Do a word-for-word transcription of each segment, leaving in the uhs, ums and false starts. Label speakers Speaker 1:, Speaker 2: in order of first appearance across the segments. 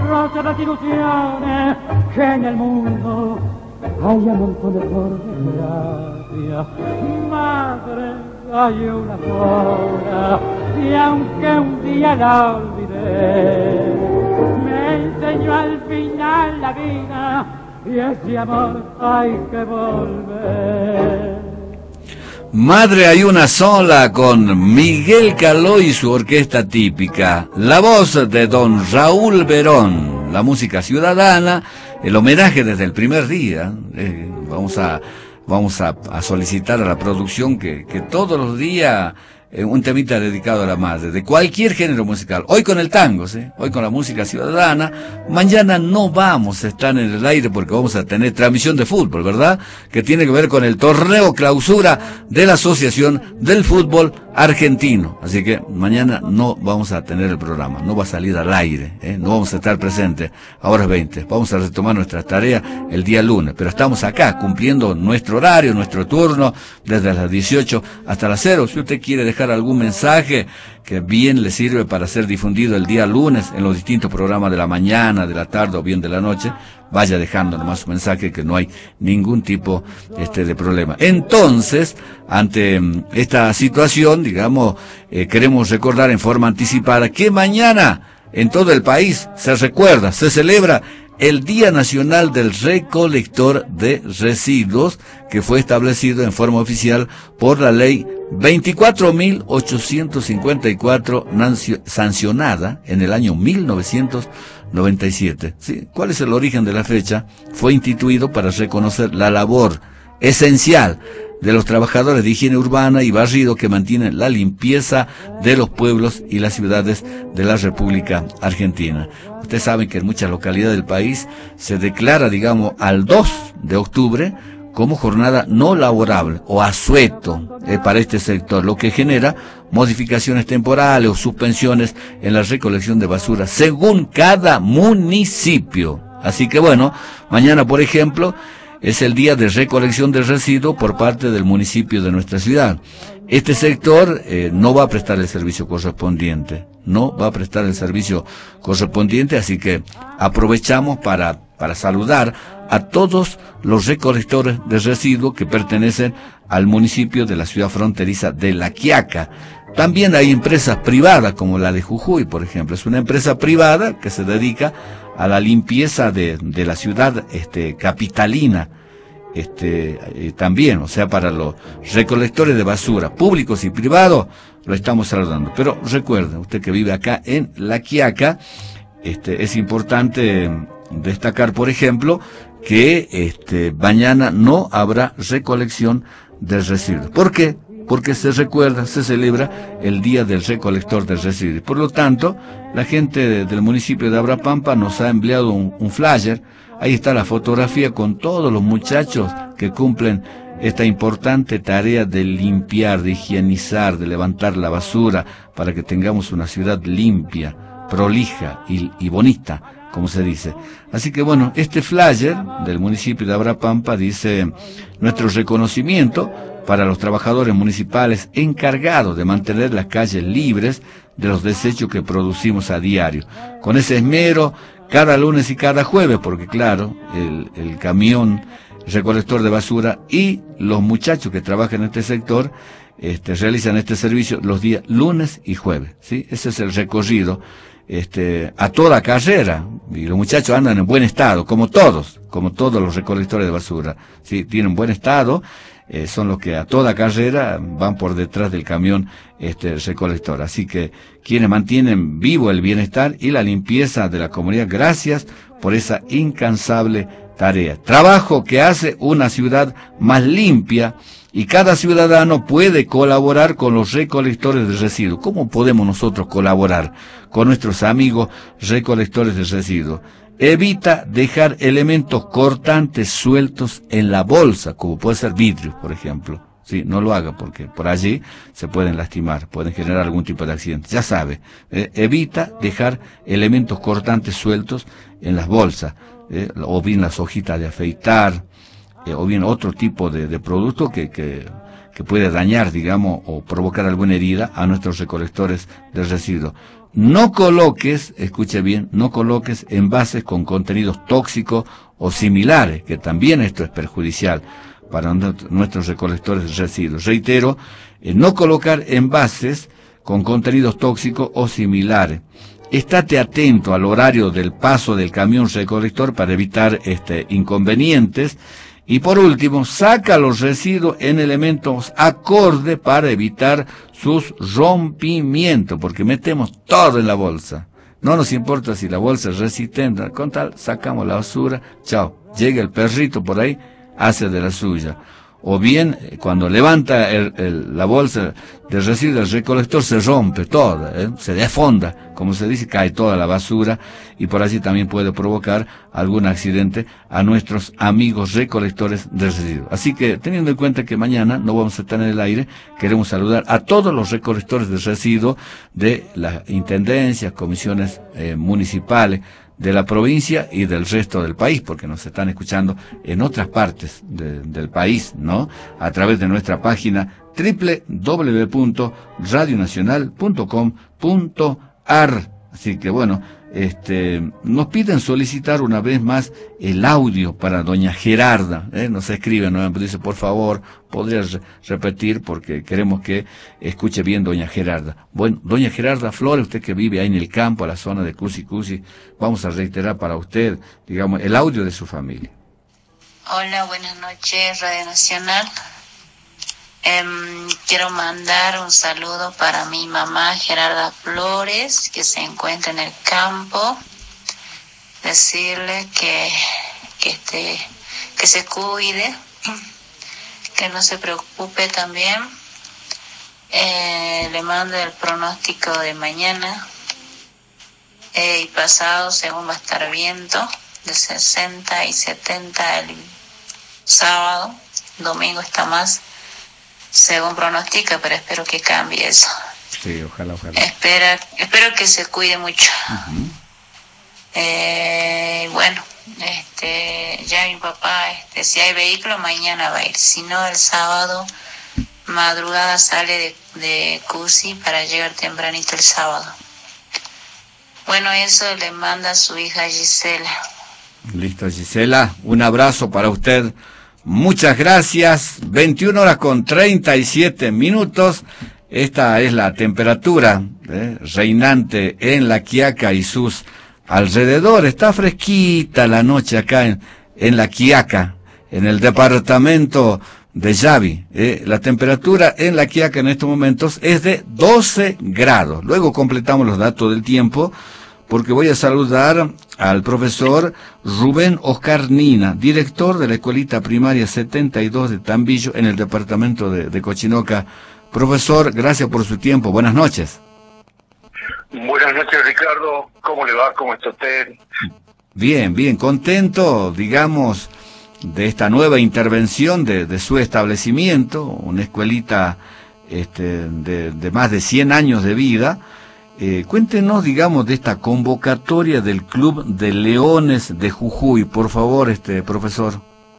Speaker 1: rosa las ilusiones que en el mundo hay montones por desgracia. Madre, hay una sola, y aunque un día la olvidé, me enseñó al final la vida, y ese amor hay que volver.
Speaker 2: Madre hay una sola, con Miguel Caló y su orquesta típica, la voz de don Raúl Verón, la música ciudadana, el homenaje desde el primer día. Eh, vamos a vamos a, a solicitar a la producción que, que todos los días eh, un temita dedicado a la madre, de cualquier género musical. Hoy con el tango, ¿sí? Hoy con la música ciudadana. Mañana no vamos a estar en el aire porque vamos a tener transmisión de fútbol, ¿verdad? Que tiene que ver con el torneo clausura de la Asociación del Fútbol Argentino. Así que mañana no vamos a tener el programa, no va a salir al aire, ¿eh? No vamos a estar presentes a horas veinte. Vamos a retomar nuestras tareas el día lunes, pero estamos acá cumpliendo nuestro horario, nuestro turno, desde las dieciocho hasta las cero. Si usted quiere dejar algún mensaje que bien le sirve para ser difundido el día lunes en los distintos programas de la mañana, de la tarde o bien de la noche, vaya dejando nomás un mensaje, que no hay ningún tipo este de problema. Entonces, ante esta situación, digamos, eh, queremos recordar en forma anticipada que mañana en todo el país se recuerda, se celebra el Día Nacional del Recolector de Residuos, que fue establecido en forma oficial por la ley veinticuatro mil ochocientos cincuenta y cuatro, sancionada en el año mil novecientos noventa y siete. ¿Sí? ¿Cuál es el origen de la fecha? Fue instituido para reconocer la labor esencial de los trabajadores de higiene urbana y barrido que mantienen la limpieza de los pueblos y las ciudades de la República Argentina. Ustedes saben que en muchas localidades del país se declara, digamos, al dos de octubre como jornada no laborable o asueto eh, para este sector, lo que genera modificaciones temporales o suspensiones en la recolección de basura según cada municipio. Así que bueno, mañana por ejemplo es el día de recolección de residuos por parte del municipio de nuestra ciudad. Este sector eh, no va a prestar el servicio correspondiente, no va a prestar el servicio correspondiente, así que aprovechamos para, para saludar a todos los recolectores de residuos que pertenecen al municipio de la ciudad fronteriza de La Quiaca. También hay empresas privadas como la de Jujuy, por ejemplo. Es una empresa privada que se dedica a la limpieza de, de la ciudad este, capitalina. Este, eh, también, o sea, para los recolectores de basura, públicos y privados, lo estamos saludando. Pero recuerde, usted que vive acá en La Quiaca, este, es importante destacar, por ejemplo, que este, mañana no habrá recolección de residuos. ¿Por qué? Porque se recuerda, se celebra el Día del Recolector de Residuos. Por lo tanto, la gente de, del municipio de Abrapampa nos ha enviado un, un flyer. Ahí está la fotografía con todos los muchachos que cumplen esta importante tarea de limpiar, de higienizar, de levantar la basura, para que tengamos una ciudad limpia, prolija y, y bonita, como se dice. Así que bueno, este flyer del municipio de Abrapampa dice: nuestro reconocimiento para los trabajadores municipales encargados de mantener las calles libres de los desechos que producimos a diario. Con ese esmero, cada lunes y cada jueves, porque claro, el, el camión recolector de basura y los muchachos que trabajan en este sector este, realizan este servicio los días lunes y jueves, ¿sí? Ese es el recorrido este, a toda carrera, y los muchachos andan en buen estado, como todos, como todos los recolectores de basura, ¿sí? Tienen buen estado. Eh, son los que a toda carrera van por detrás del camión este recolector. Así que quienes mantienen vivo el bienestar y la limpieza de la comunidad, gracias por esa incansable tarea. Trabajo que hace una ciudad más limpia, y cada ciudadano puede colaborar con los recolectores de residuos. ¿Cómo podemos nosotros colaborar con nuestros amigos recolectores de residuos? Evita dejar elementos cortantes sueltos en la bolsa, como puede ser vidrio, por ejemplo. Sí, no lo haga porque por allí se pueden lastimar, pueden generar algún tipo de accidente. Ya sabe, eh, evita dejar elementos cortantes sueltos en las bolsas, eh, o bien las hojitas de afeitar, eh, o bien otro tipo de, de producto que, que, que puede dañar, digamos, o provocar alguna herida a nuestros recolectores de residuos. no coloques, escuche bien, no coloques envases con contenidos tóxicos o similares, que también esto es perjudicial para nuestros recolectores de residuos. Reitero, eh, no colocar envases con contenidos tóxicos o similares. Estate atento al horario del paso del camión recolector para evitar este, inconvenientes. Y por último, saca los residuos en elementos acorde para evitar sus rompimientos, porque metemos todo en la bolsa. No nos importa si la bolsa es resistente, con tal, sacamos la basura, chao. Llega el perrito por ahí, hace de la suya. O bien, cuando levanta el, el, la bolsa de residuos, el recolector se rompe toda, ¿eh? Se defonda, como se dice, cae toda la basura, y por allí también puede provocar algún accidente a nuestros amigos recolectores de residuos. Así que, teniendo en cuenta que mañana no vamos a estar en el aire, queremos saludar a todos los recolectores de residuos de las intendencias, comisiones eh, municipales, de la provincia y del resto del país, porque nos están escuchando en otras partes de, del país, ¿no? A través de nuestra página doble u doble u doble u punto radio nacional punto com punto a r. Así que bueno, este, nos piden solicitar una vez más el audio para doña Gerarda, ¿eh? Nos escribe nuevamente, dice, por favor, podría re repetir porque queremos que escuche bien doña Gerarda. Bueno, doña Gerarda Flores, usted que vive ahí en el campo, a la zona de Cusi Cusi, vamos a reiterar para usted, digamos, el audio de su familia.
Speaker 3: Hola, buenas noches, Radio Nacional. Eh, quiero mandar un saludo para mi mamá Gerarda Flores, que se encuentra en el campo. Decirle que, que, esté, que se cuide, que no se preocupe también. Eh, le mando el pronóstico de mañana eh, y pasado, según va a estar viento, de sesenta y setenta el sábado. Domingo está más, según pronostica, pero espero que cambie eso.
Speaker 2: Sí, ojalá, ojalá.
Speaker 3: Espera, espero que se cuide mucho.
Speaker 2: Uh-huh.
Speaker 3: eh, bueno, este, ya mi papá, este, si hay vehículo, mañana va a ir. Si no, el sábado, madrugada sale de, de Cusi para llegar tempranito el sábado. Bueno, eso le manda a su hija Gisela.
Speaker 2: Listo, Gisela, un abrazo para usted. Muchas gracias. veintiuna horas con treinta y siete minutos. Esta es la temperatura eh, reinante en La Quiaca y sus alrededores. Está fresquita la noche acá en, en La Quiaca, en el departamento de Yavi. Eh, la temperatura en La Quiaca en estos momentos es de doce grados. Luego completamos los datos del tiempo, porque voy a saludar al profesor Rubén Oscar Nina, director de la Escuelita Primaria setenta y dos de Tambillo, en el departamento de, de Cochinoca. Profesor, gracias por su tiempo. Buenas noches.
Speaker 4: Buenas noches, Ricardo. ¿Cómo le va? ¿Cómo está usted?
Speaker 2: Bien, bien. Contento, digamos, de esta nueva intervención de, de su establecimiento, una escuelita este, de, de más de cien años de vida. Eh, cuéntenos, digamos, de esta convocatoria del Club de Leones de Jujuy, por favor, este profesor.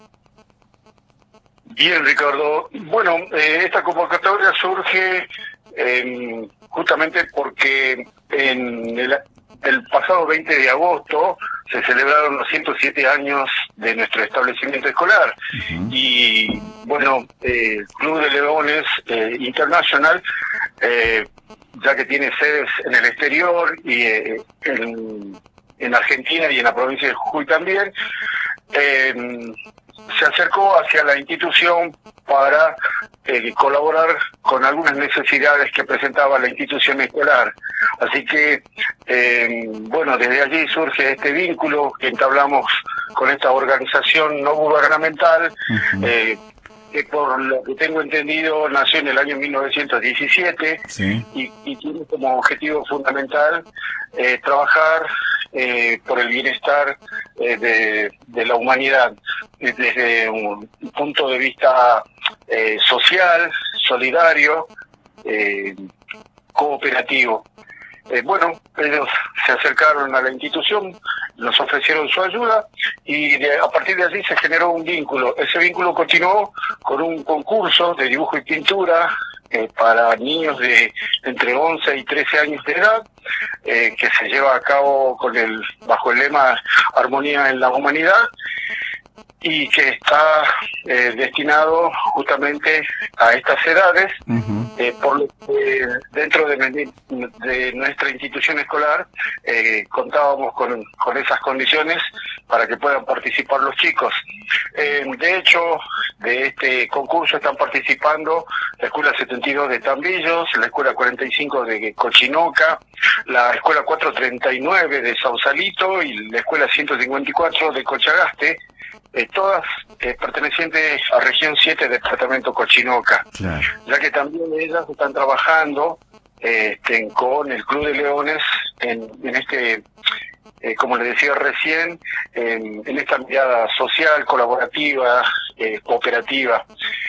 Speaker 4: Bien, Ricardo. Bueno, eh, esta convocatoria surge eh, justamente porque en el, el pasado veinte de agosto se celebraron los ciento siete años de nuestro establecimiento escolar. Uh-huh. Y, bueno, eh, el Club de Leones eh, International, eh, ya que tiene sedes en el exterior y eh, en, en Argentina y en la provincia de Jujuy también, eh, se acercó hacia la institución para eh, colaborar con algunas necesidades que presentaba la institución escolar. Así que, eh, bueno, desde allí surge este vínculo que entablamos con esta organización no gubernamental, uh-huh. eh, que por lo que tengo entendido nació en el año mil novecientos diecisiete, sí. y, y tiene como objetivo fundamental eh, trabajar eh, por el bienestar eh, de, de la humanidad desde un punto de vista eh, social, solidario, eh, cooperativo. Eh, bueno, ellos se acercaron a la institución, nos ofrecieron su ayuda y de, a partir de allí se generó un vínculo. Ese vínculo continuó con un concurso de dibujo y pintura eh, para niños de entre once y trece años de edad, eh, que se lleva a cabo con el bajo el lema Armonía en la Humanidad, y que está eh, destinado justamente a estas edades, uh-huh. eh, por lo que dentro de, de nuestra institución escolar eh, contábamos con, con esas condiciones para que puedan participar los chicos. Eh, de hecho, de este concurso están participando la Escuela setenta y dos de Tambillos, la Escuela cuarenta y cinco de Cochinoca, la Escuela cuatrocientos treinta y nueve de Sausalito y la Escuela ciento cincuenta y cuatro de Cochagaste, eh, todas eh, pertenecientes a región siete del departamento Cochinoca, claro. Ya que también ellas están trabajando eh, este, con el Club de Leones en, en este, eh, como les decía recién, en, en esta mirada social, colaborativa, eh, cooperativa.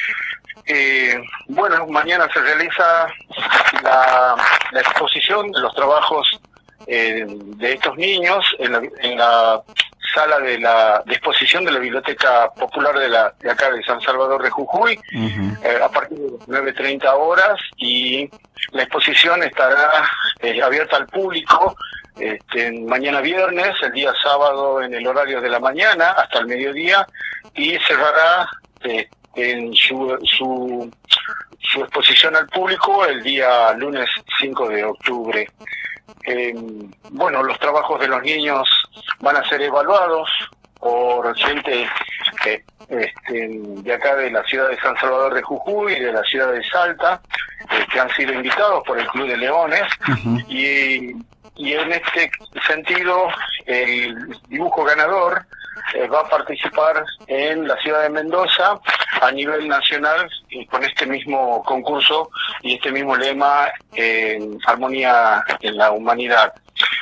Speaker 4: Eh, bueno, mañana se realiza la, la exposición de los trabajos eh, de estos niños en la, en la sala de la de exposición de la Biblioteca Popular de la de acá de San Salvador de Jujuy, uh-huh. eh, a partir de las nueve treinta horas, y la exposición estará eh, abierta al público este, mañana viernes, el día sábado en el horario de la mañana hasta el mediodía, y cerrará eh, en su, su su exposición al público el día lunes cinco de octubre. Eh, bueno, los trabajos de los niños van a ser evaluados por gente eh, este, de acá de la ciudad de San Salvador de Jujuy y de la ciudad de Salta, eh, que han sido invitados por el Club de Leones, uh-huh. y, y en este sentido el dibujo ganador eh, va a participar en la ciudad de Mendoza a nivel nacional, y con este mismo concurso y este mismo lema, en Armonía en la Humanidad.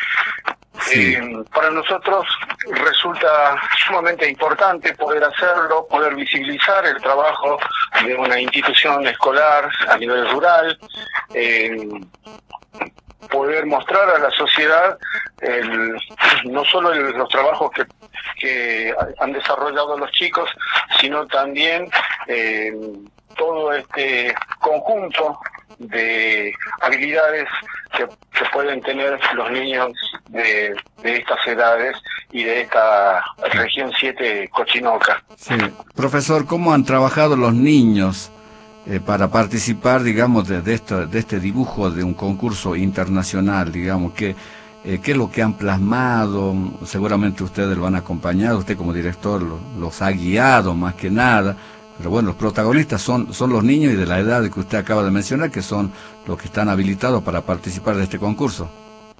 Speaker 4: Sí. Eh, para nosotros resulta sumamente importante poder hacerlo, poder visibilizar el trabajo de una institución escolar a nivel rural, eh, poder mostrar a la sociedad el, no solo el, los trabajos que, que han desarrollado los chicos, sino también eh, todo este conjunto de habilidades que, que pueden tener los niños de, de estas edades y de esta región siete Cochinoca.
Speaker 2: Sí. Profesor, ¿cómo han trabajado los niños eh, para participar, digamos, de, de, esto, de este dibujo de un concurso internacional, digamos, que eh, qué es lo que han plasmado? Seguramente ustedes lo han acompañado, usted como director los, los ha guiado más que nada. Pero bueno, los protagonistas son son los niños y de la edad que usted acaba de mencionar, que son los que están habilitados para participar de este concurso.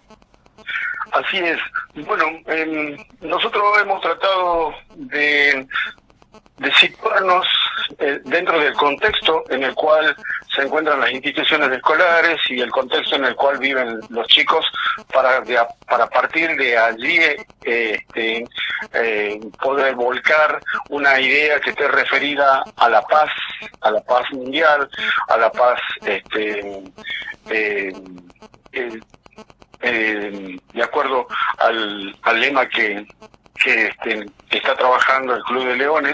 Speaker 4: Así es. Bueno, eh, nosotros hemos tratado de, de situarnos eh, dentro del contexto en el cual se encuentran las instituciones escolares y el contexto en el cual viven los chicos, para de, para partir de allí eh, eh, eh, poder volcar una idea que esté referida a la paz, a la paz mundial, a la paz este eh, eh, eh, de acuerdo al, al lema que que, este, que está trabajando el Club de Leones.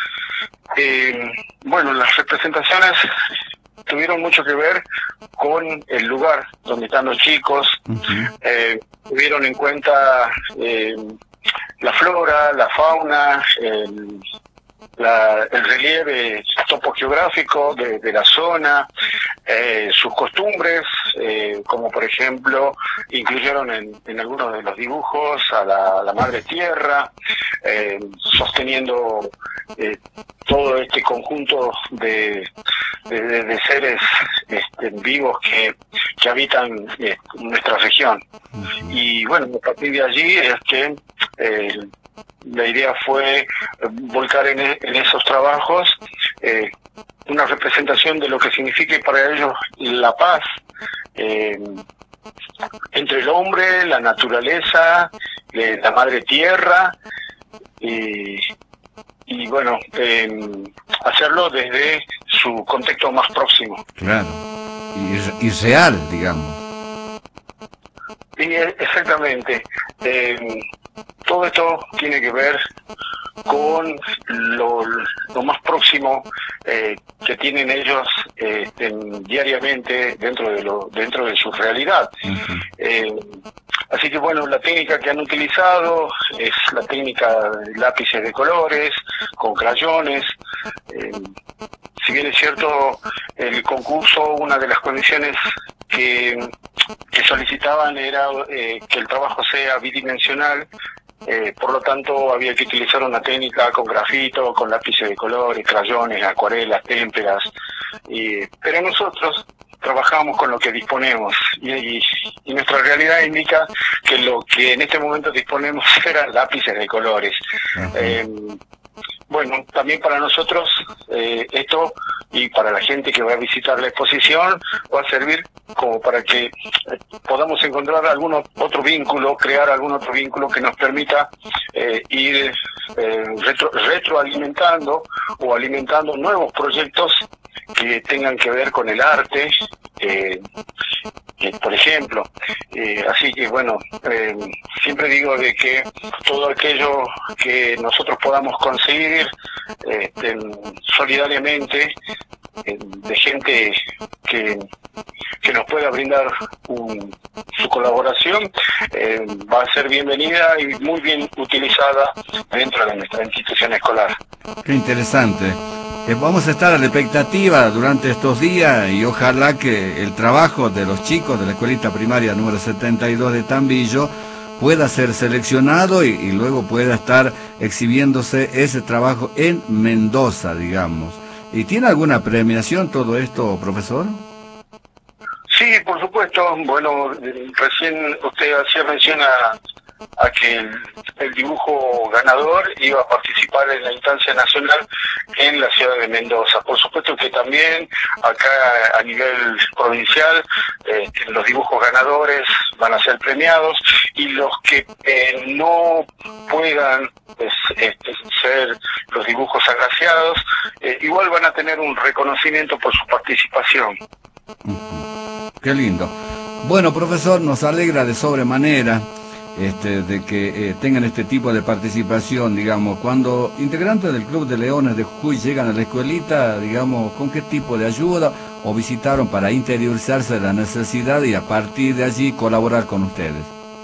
Speaker 4: Eh, bueno, las representaciones tuvieron mucho que ver con el lugar donde están los chicos, uh-huh. eh, tuvieron en cuenta eh, la flora, la fauna, el, la, el relieve topogeográfico de, de la zona, eh, sus costumbres, eh, como por ejemplo incluyeron en, en algunos de los dibujos a la, la madre tierra, eh, sosteniendo eh, todo este conjunto de, de, de, de seres este, vivos que, que habitan eh, nuestra región. Uh-huh. Y bueno, a partir de allí es que eh, la idea fue volcar en, en esos trabajos eh, una representación de lo que significa para ellos la paz eh, entre el hombre, la naturaleza, eh, la madre tierra, y, y bueno, eh, hacerlo desde su contexto más próximo.
Speaker 2: Claro, y, y real, digamos.
Speaker 4: Y exactamente. Eh, todo esto tiene que ver con con lo, lo más próximo eh, que tienen ellos eh, en, diariamente dentro de lo dentro de su realidad. Uh-huh. eh, así que bueno, la técnica que han utilizado es la técnica de lápices de colores con crayones. eh, si bien es cierto, el concurso, una de las condiciones que, que solicitaban era eh, que el trabajo sea bidimensional. Eh, por lo tanto, había que utilizar una técnica con grafito, con lápices de colores, crayones, acuarelas, témperas. Y, pero nosotros trabajamos con lo que disponemos y, y, y nuestra realidad indica que lo que en este momento disponemos eran lápices de colores. Uh-huh. Eh, bueno, también para nosotros eh, esto y para la gente que va a visitar la exposición va a servir como para que eh, podamos encontrar algún otro vínculo, crear algún otro vínculo que nos permita eh, ir eh, retro, retroalimentando o alimentando nuevos proyectos que tengan que ver con el arte, eh, eh, por ejemplo. Eh, así que bueno, eh, siempre digo de que todo aquello que nosotros podamos conseguir eh, solidariamente eh, de gente que que nos pueda brindar un, su colaboración, eh, va a ser bienvenida y muy bien utilizada dentro de nuestra institución escolar.
Speaker 2: Qué interesante. Eh, vamos a estar a la expectativa durante estos días y ojalá que el trabajo de los chicos de la escuelita primaria número setenta y dos de Tambillo pueda ser seleccionado y, y luego pueda estar exhibiéndose ese trabajo en Mendoza, digamos. ¿Y tiene alguna premiación todo esto, profesor?
Speaker 4: Sí, por supuesto. Bueno, recién usted hacía mención a, a que el, el dibujo ganador iba a participar en la instancia nacional en la ciudad de Mendoza. Por supuesto que también acá a nivel provincial eh, los dibujos ganadores van a ser premiados y los que eh, no puedan pues, este, ser los dibujos agraciados eh, igual van a tener un reconocimiento por su participación.
Speaker 2: Qué lindo. Bueno, profesor, nos alegra de sobremanera este, de que eh, tengan este tipo de participación, digamos. Cuando integrantes del Club de Leones de Jujuy llegan a la escuelita, digamos, ¿con qué tipo de ayuda o visitaron para interiorizarse de la necesidad y a partir de allí colaborar con ustedes?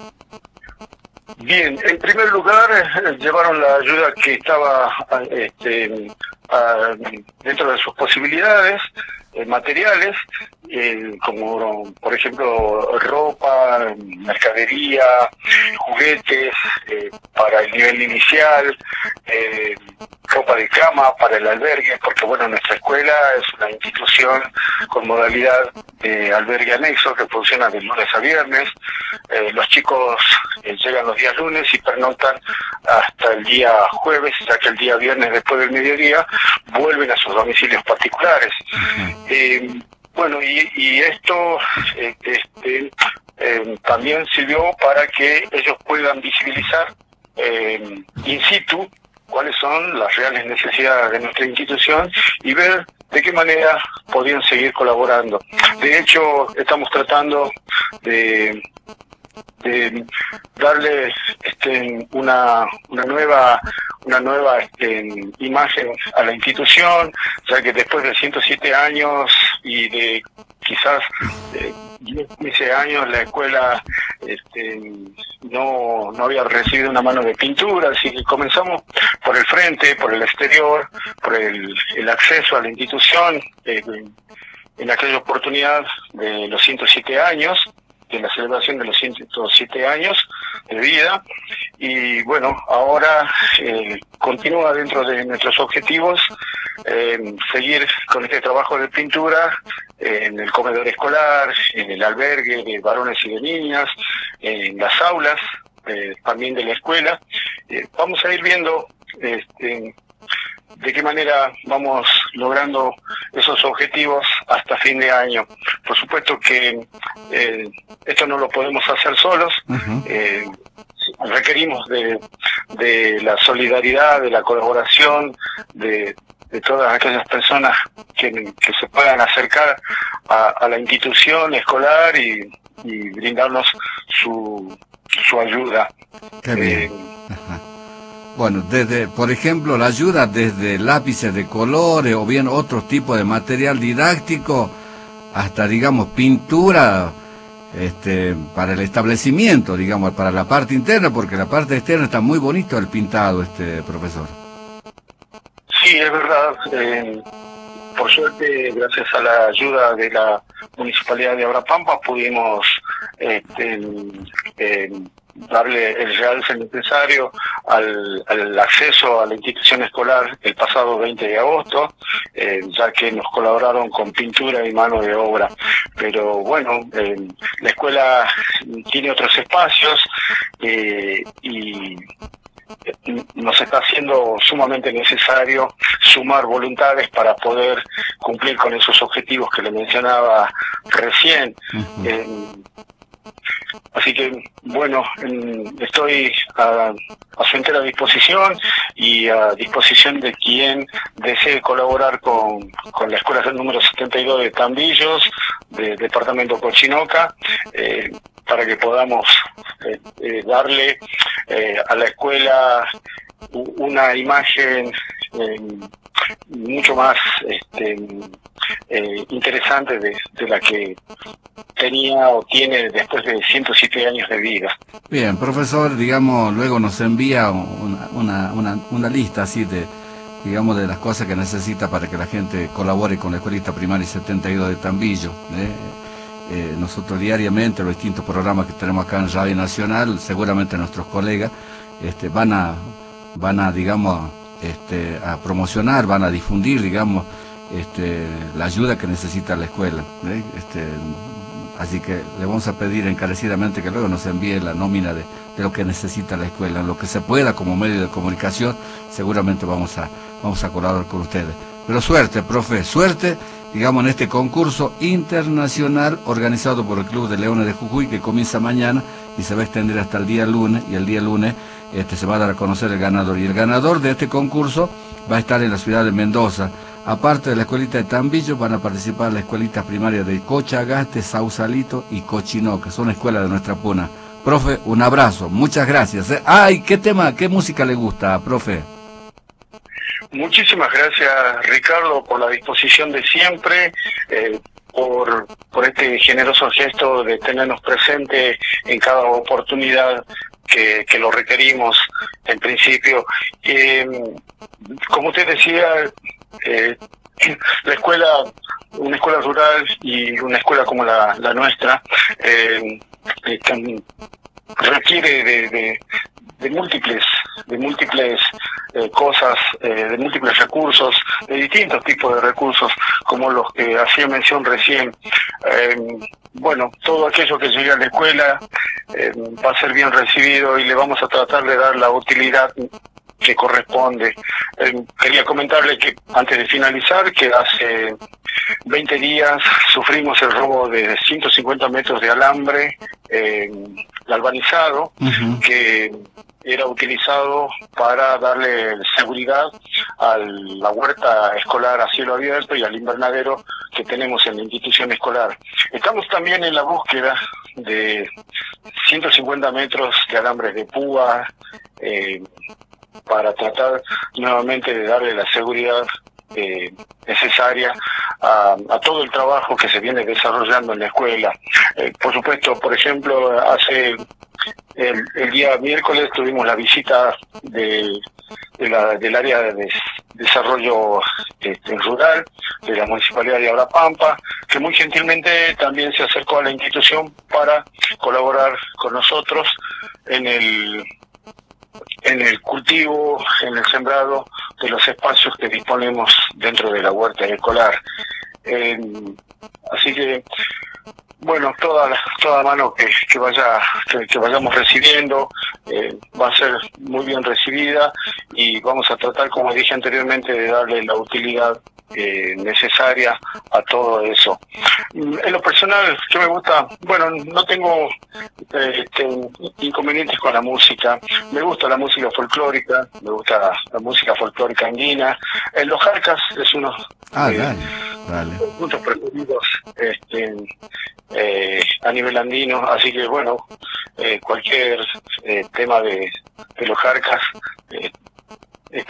Speaker 4: Bien, en primer lugar eh, llevaron la ayuda que estaba este, a, dentro de sus posibilidades eh, materiales, eh, como por ejemplo ropa, mercadería, juguetes eh, para el nivel inicial, eh, ropa de cama para el albergue, porque bueno, nuestra escuela es una institución con modalidad de albergue anexo que funciona de lunes a viernes. Eh, los chicos eh, llegan los días lunes y pernoctan hasta el día jueves, ya que el día viernes después del mediodía vuelven a sus domicilios particulares. Eh, bueno, y, y esto eh, este, eh, también sirvió para que ellos puedan visibilizar eh, in situ cuáles son las reales necesidades de nuestra institución y ver de qué manera podían seguir colaborando. De hecho, estamos tratando de, de darle este, una, una nueva una nueva este, imagen a la institución, ya que después de ciento siete años y de quizás eh, diez, quince años la escuela este, no, no había recibido una mano de pintura, así que comenzamos por el frente, por el exterior, por el, el acceso a la institución, eh, en aquella oportunidad de los ciento siete años, de la celebración de los ciento siete años de vida, y bueno, ahora eh, continúa dentro de nuestros objetivos eh, seguir con este trabajo de pintura eh, en el comedor escolar, en el albergue de varones y de niñas, en las aulas eh, también de la escuela. Eh, vamos a ir viendo este, de qué manera vamos logrando esos objetivos hasta fin de año. Por supuesto que eh, esto no lo podemos hacer solos. Uh-huh. eh, requerimos de, de la solidaridad, de la colaboración, de, de todas aquellas personas que, que se puedan acercar a, a la institución escolar y, y brindarnos su, su ayuda.
Speaker 2: Qué bien.
Speaker 4: Eh,
Speaker 2: Bueno, desde, por ejemplo, la ayuda desde lápices de colores o bien otros tipos de material didáctico hasta, digamos, pintura este, para el establecimiento, digamos, para la parte interna, porque la parte externa está muy bonito el pintado, este profesor.
Speaker 4: Sí, es verdad. Eh, por suerte, gracias a la ayuda de la Municipalidad de Abrapampa, pudimos este, eh, darle el realce necesario al, al acceso a la institución escolar el pasado veinte de agosto, eh, ya que nos colaboraron con pintura y mano de obra. Pero bueno, eh, la escuela tiene otros espacios eh, y nos está haciendo sumamente necesario sumar voluntades para poder cumplir con esos objetivos que le mencionaba recién. Uh-huh. eh, Así que, bueno, estoy a, a su entera disposición y a disposición de quien desee colaborar con, con la escuela número setenta y dos de Tambillos, del departamento Cochinoca, eh, para que podamos eh, eh, darle eh, a la escuela una imagen eh, mucho más este, eh, interesante de, de la que tenía o tiene después de ciento siete años de vida.
Speaker 2: Bien, profesor, digamos, luego nos envía una, una, una, una lista así de, digamos, de las cosas que necesita para que la gente colabore con la Escuelita Primaria setenta y dos de Tambillo. ¿eh? Eh, nosotros diariamente, los distintos programas que tenemos acá en Radio Nacional, seguramente nuestros colegas este, van a, van a, digamos, este, a promocionar, van a difundir, digamos, este, la ayuda que necesita la escuela. ¿eh? Este, Así que le vamos a pedir encarecidamente que luego nos envíe la nómina de, de lo que necesita la escuela, en lo que se pueda como medio de comunicación, seguramente vamos a, vamos a colaborar con ustedes. Pero suerte, profe, suerte, digamos, en este concurso internacional organizado por el Club de Leones de Jujuy, que comienza mañana y se va a extender hasta el día lunes, y el día lunes este, se va a dar a conocer el ganador. Y el ganador de este concurso va a estar en la ciudad de Mendoza. Aparte de la escuelita de Tambillo, van a participar las escuelitas primarias de Cochagaste, Sausalito y Cochinoca. Son escuelas de nuestra puna. Profe, un abrazo, muchas gracias. ¿eh? Ay, ¿qué tema, qué música le gusta, profe?
Speaker 4: Muchísimas gracias, Ricardo, por la disposición de siempre, eh, por, por este generoso gesto de tenernos presente en cada oportunidad que, que lo requerimos en principio. Eh, como usted decía, Eh, la escuela, una escuela rural y una escuela como la, la nuestra, eh, eh, requiere de, de, de múltiples, de múltiples eh, cosas, eh, de múltiples recursos, de distintos tipos de recursos, como los que hacía mención recién. Eh, bueno, todo aquello que llegue a la escuela eh, va a ser bien recibido y le vamos a tratar de dar la utilidad que corresponde. Eh, quería comentarle que antes de finalizar, que hace veinte días sufrimos el robo de ciento cincuenta metros de alambre eh, galvanizado, uh-huh. que era utilizado para darle seguridad a la huerta escolar a cielo abierto y al invernadero que tenemos en la institución escolar. Estamos también en la búsqueda de ciento cincuenta metros de alambres de púa, eh, para tratar nuevamente de darle la seguridad eh, necesaria a, a todo el trabajo que se viene desarrollando en la escuela. Eh, por supuesto, por ejemplo, hace el, el día miércoles tuvimos la visita de, de la, del área de desarrollo este, rural de la Municipalidad de Abrapampa, que muy gentilmente también se acercó a la institución para colaborar con nosotros en el en el cultivo, en el sembrado de los espacios que disponemos dentro de la huerta escolar. Eh, así que, bueno, toda toda mano que, que vaya que, que vayamos recibiendo eh, va a ser muy bien recibida y vamos a tratar, como dije anteriormente, de darle la utilidad eh, necesaria a todo eso. En lo personal, que me gusta, bueno, no tengo eh, este, inconvenientes con la música. Me gusta la música folclórica, me gusta la música folclórica andina. En los jarcas es uno
Speaker 2: ah,
Speaker 4: de
Speaker 2: dale, dale.
Speaker 4: los puntos preferidos este, eh, a nivel andino, así que bueno, eh, cualquier eh, tema de, de los jarcas eh,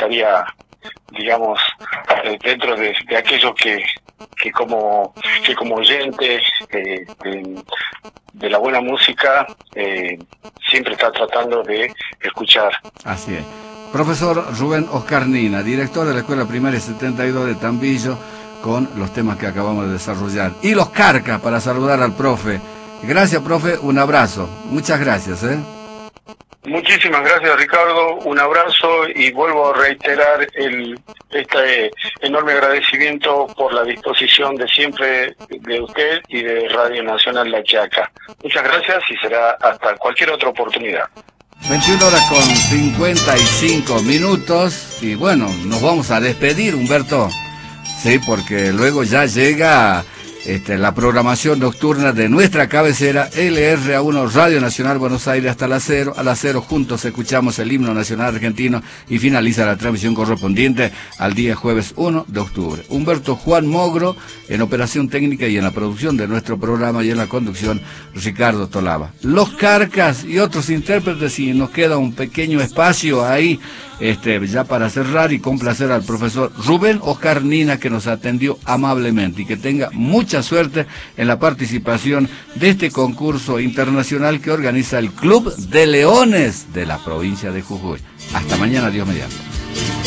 Speaker 4: estaría, digamos, eh, dentro de, de aquello que que como que como oyente eh, de, de la buena música eh, siempre está tratando de escuchar.
Speaker 2: Así es. Profesor Rubén Oscar Nina, director de la Escuela Primaria setenta y dos de Tambillo, con los temas que acabamos de desarrollar. Y los Carcas, para saludar al profe. Gracias, profe, un abrazo. Muchas gracias, ¿eh?
Speaker 4: Muchísimas gracias, Ricardo, un abrazo y vuelvo a reiterar el este enorme agradecimiento por la disposición de siempre de usted y de Radio Nacional La Quiaca. Muchas gracias y será hasta cualquier otra oportunidad.
Speaker 2: veintiuna horas con cincuenta y cinco minutos y bueno, nos vamos a despedir, Humberto, sí, porque luego ya llega Este, la programación nocturna de nuestra cabecera, L R A uno Radio Nacional Buenos Aires, hasta las cero. A las cero juntos escuchamos el himno nacional argentino y finaliza la transmisión correspondiente al día jueves uno de octubre. Humberto Juan Mogro en operación técnica y en la producción de nuestro programa, y en la conducción Ricardo Tolaba. Los Carcas y otros intérpretes, y nos queda un pequeño espacio ahí Este, ya para cerrar y complacer al profesor Rubén Oscar Nina, que nos atendió amablemente, y que tenga mucha suerte en la participación de este concurso internacional que organiza el Club de Leones de la provincia de Jujuy. Hasta mañana, Dios mediante.